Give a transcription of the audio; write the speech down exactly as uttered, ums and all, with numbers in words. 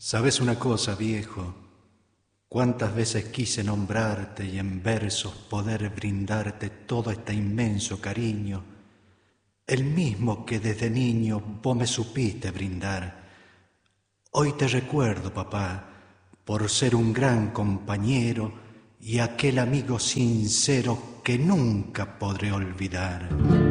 ¿Sabes una cosa, viejo? Cuántas veces quise nombrarte y en versos poder brindarte todo este inmenso cariño, el mismo que desde niño vos me supiste brindar. Hoy te recuerdo, papá, por ser un gran compañero y aquel amigo sincero que nunca podré olvidar.